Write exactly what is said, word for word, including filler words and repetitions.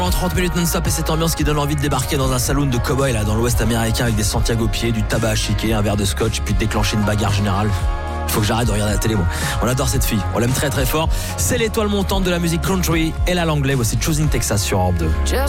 En trente minutes non-stop et cette ambiance qui donne envie de débarquer dans un saloon de cow-boy là dans l'ouest américain avec des Santiago pieds, du tabac à chiquer, un verre de scotch puis de déclencher une bagarre générale. Il faut que j'arrête de regarder la télé moi. On adore cette fille, on l'aime très très fort. C'est l'étoile montante de la musique country et la Langlais. Voici Choosing Texas sur Europe deux.